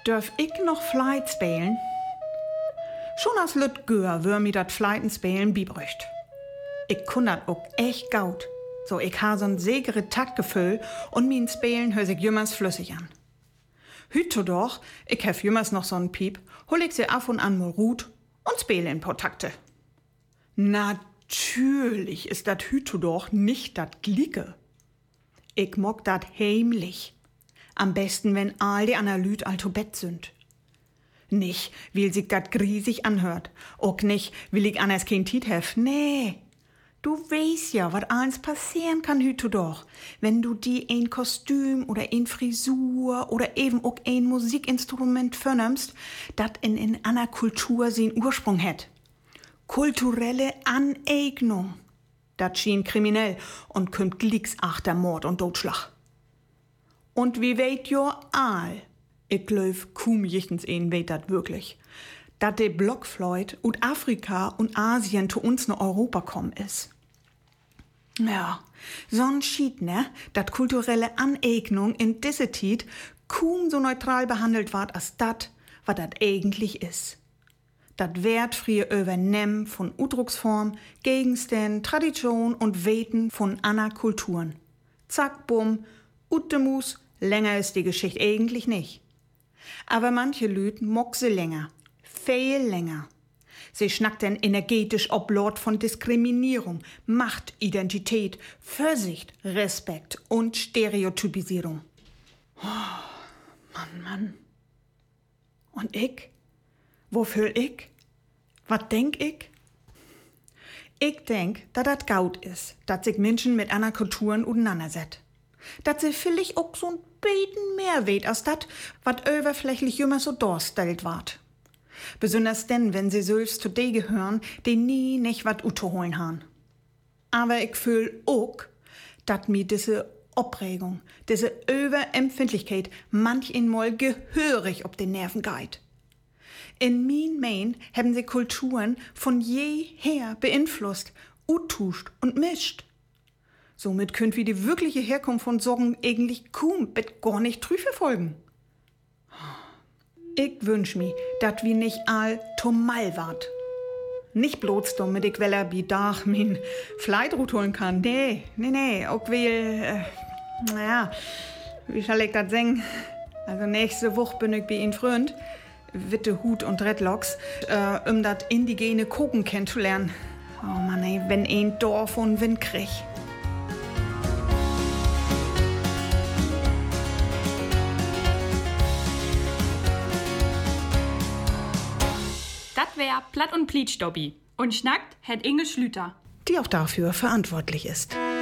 Dürf ich noch Fleit spielen? Schon als Lütgör wür mi dat Fleiten spielen biebrücht. Ich kun dat auch echt gaut. So, ich ha so'n segere Taktgefühl und min Spielen hör sich jümmers flüssig an. Hüte doch, ich hef jümmers noch so'n Piep, hol ich sie af und an mal Rut und spiele in paar Takte. Natürlich ist dat Hüte doch nicht dat Glicke. Ich mock dat heimlich. Am besten, wenn all die Analyt alto Bett sind. Nicht, weil sich dat griesig anhört. Auch nicht, will ich anders kein Tiet hef. Nee. Du weißt ja, was alles passieren kann hüte doch, wenn du die ein Kostüm oder ein Frisur oder eben auch ein Musikinstrument vernimmst, dat in einer Kultur seinen Ursprung hat. Kulturelle Aneignung. Dat schien kriminell und kümmt glicks achter Mord und Totschlag. Und wie weet jo all, ich glaub, kaum jichtens een weet dat wirklich, dat de Blockfleut ut Afrika und Asien zu uns nach Europa kommen is. Ja, so'n Schied, ne, dat kulturelle Aneignung in disse Tiet kaum so neutral behandelt ward als dat, wat dat eigentlich is. Dat wertfrie Übernehmen von Udrucksform, Gegenständen, Tradition und Weten von aner Kulturen. Zack, bumm, Uttemus, länger ist die Geschichte eigentlich nicht. Aber manche Lüd mock sie länger, viel länger. Sie schnackt denn energetisch ob Lord von Diskriminierung, Macht, Identität, Vorsicht, Respekt und Stereotypisierung. Oh, Mann. Und ich? Wofür ich? Was denk ich? Ich denk, dass das gaut is, dass sich Menschen mit anderen Kulturen auseinanderset. Dass sie vielleicht auch so'n beten mehr weht als dat, wat oberflächlich immer so darstellt ward. Besonders denn, wenn sie selbst zu de gehören, die nie nicht wat holen han. Aber ich fühl auch, dass mir diese Aufregung, diese Überempfindlichkeit manch einmal gehörig ob den Nerven geht. In min Main haben sie Kulturen von jeher beeinflusst, uttuscht und mischt. Somit könnt wir die wirkliche Herkunft von Sorgen eigentlich kaum bet gar nicht trü verfolgen. Ich wünsch mi, dat wir nicht all tomal wart. Nicht bloß damit ich weller bi dach min Fleitrut holen kann. Nee, auch will, wie soll ich dat sagen? Also nächste Woche bin ich bei Ihnen Freund, Witte, Hut und Dreadlocks, dat indigene Koken kennenzulernen. Oh Mann, ey, wenn ein Dorf und Wind krieg. Das wär Platt und Pleatsch, Dobby. Und schnackt hat Inge Schlüter, Die auch dafür verantwortlich ist.